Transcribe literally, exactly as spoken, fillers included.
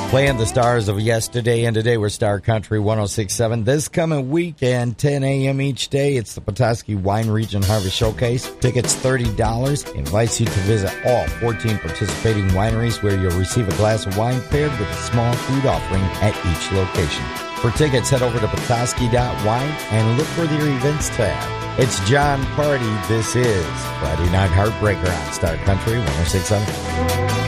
Playing the stars of yesterday and today. We're Star Country one oh six point seven. This coming weekend, ten a.m. each day, it's the Petoskey Wine Region Harvest Showcase. Tickets thirty dollars. Invites you to visit all fourteen participating wineries where you'll receive a glass of wine paired with a small food offering at each location. For tickets, head over to petoskey dot wine and look for their events tab. It's John Party. This is Friday Night Heartbreaker on Star Country one oh six point seven.